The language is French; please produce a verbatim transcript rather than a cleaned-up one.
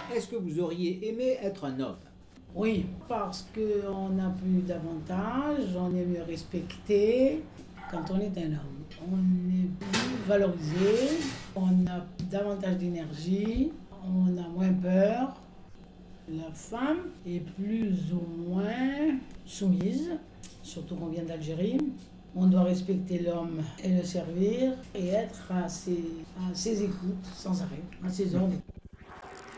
Est-ce que vous auriez aimé être un homme? Oui, parce qu'on a plus d'avantages, on est mieux respecté quand on est un homme. On est plus valorisé, on a davantage d'énergie, on a moins peur. La femme est plus ou moins soumise, surtout qu'on vient d'Algérie. On doit respecter l'homme et le servir et être à ses, à ses écoutes sans arrêt, à ses ordres.